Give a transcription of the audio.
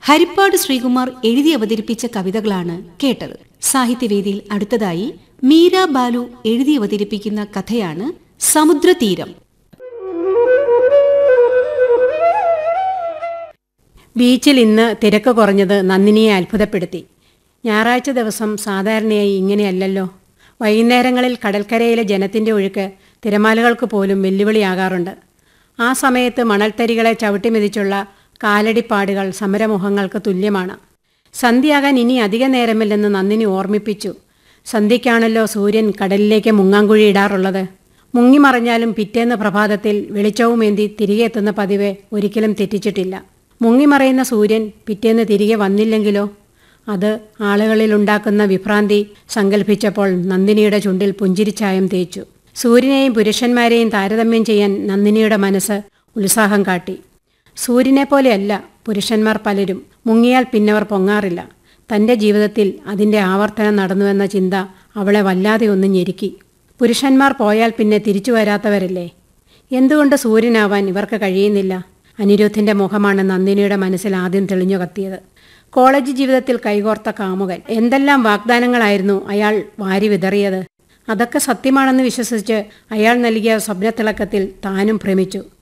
ഹരിപ്പാട് ശ്രീകുമാർ എഴുതി അവതരിപ്പിച്ച കവിതകളാണ് കേട്ടത്. സാഹിത്യവേദിയിൽ അടുത്തതായി മീര ബാലു എഴുതി അവതരിപ്പിക്കുന്ന കഥയാണ് സമുദ്രതീരം. ബീച്ചിൽ ഇന്ന് തിരക്ക് കുറഞ്ഞത് നന്ദിനിയെ അത്ഭുതപ്പെടുത്തി. ഞായറാഴ്ച ദിവസം സാധാരണയായി ഇങ്ങനെയല്ലല്ലോ. വൈകുന്നേരങ്ങളിൽ കടൽക്കരയിലെ ജനത്തിൻ്റെ ഒഴുക്ക് തിരമാലകൾക്ക് പോലും വെല്ലുവിളിയാകാറുണ്ട്. ആ സമയത്ത് മണൽത്തരികളെ ചവിട്ടിമെതിച്ചുള്ള കാലടിപ്പാടുകൾ സമരമുഖങ്ങൾക്ക് തുല്യമാണ്. സന്ധ്യയാകാൻ ഇനി അധിക നേരമില്ലെന്ന് നന്ദിനി ഓർമ്മിപ്പിച്ചു. സന്ധ്യയ്ക്കാണല്ലോ സൂര്യൻ കടലിലേക്ക് മുങ്ങാങ്കുഴിയിടാറുള്ളത്. മുങ്ങിമറഞ്ഞാലും പിറ്റേന്ന് പ്രഭാതത്തിൽ വെളിച്ചവുമേന്തി തിരികെ എത്തുന്ന പതിവ് ഒരിക്കലും തെറ്റിച്ചിട്ടില്ല. മുങ്ങിമറയുന്ന സൂര്യൻ പിറ്റേന്ന് തിരികെ വന്നില്ലെങ്കിലോ? അത് ആളുകളിലുണ്ടാക്കുന്ന വിഭ്രാന്തി സങ്കല്പിച്ചപ്പോൾ നന്ദിനിയുടെ ചുണ്ടിൽ പുഞ്ചിരിച്ചായം തേച്ചു. സൂര്യനെയും പുരുഷന്മാരെയും താരതമ്യം ചെയ്യാൻ നന്ദിനിയുടെ മനസ്സ് ഉത്സാഹം കാട്ടി. സൂര്യനെപ്പോലെയല്ല പുരുഷന്മാർ പലരും. മുങ്ങിയാൽ പിന്നവർ പൊങ്ങാറില്ല. തൻ്റെ ജീവിതത്തിൽ അതിൻ്റെ ആവർത്തനം നടന്നുവെന്ന ചിന്ത അവളെ വല്ലാതെ ഒന്ന് ഞെരുക്കി. പുരുഷന്മാർ പോയാൽ പിന്നെ തിരിച്ചു വരാത്തവരല്ലേ? എന്തുകൊണ്ട് സൂര്യനാവാൻ ഇവർക്ക് കഴിയുന്നില്ല? അനിരുദ്ധിൻ്റെ മുഖമാണ് നന്ദിനിയുടെ മനസ്സിൽ ആദ്യം തെളിഞ്ഞു കത്തിയത്. കോളേജ് ജീവിതത്തിൽ കൈകോർത്ത കാമുകൻ. എന്തെല്ലാം വാഗ്ദാനങ്ങളായിരുന്നു അയാൾ വാരി വിതറിയത്. അതൊക്കെ സത്യമാണെന്ന് വിശ്വസിച്ച് അയാൾ നൽകിയ സ്വപ്നത്തിളക്കത്തിൽ താനും ഭ്രമിച്ചു.